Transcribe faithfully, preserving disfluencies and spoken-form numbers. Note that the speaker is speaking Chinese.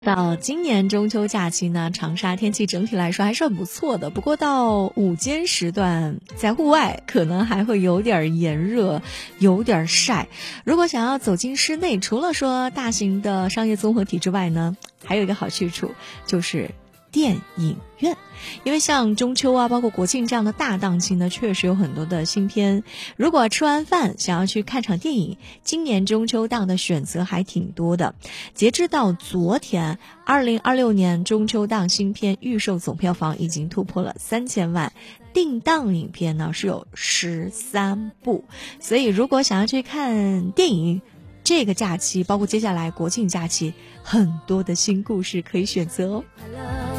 到今年中秋假期呢，长沙天气整体来说还是很不错的。不过到午间时段，在户外可能还会有点炎热，有点晒。如果想要走进室内，除了说大型的商业综合体之外呢，还有一个好去处就是电影院。因为像中秋啊，包括国庆这样的大档期呢，确实有很多的新片。如果吃完饭想要去看场电影，今年中秋档的选择还挺多的。截至到昨天，二零二六年中秋档新片预售总票房已经突破了三千万，定档影片呢是有十三部。所以如果想要去看电影，这个假期包括接下来国庆假期，很多的新故事可以选择哦。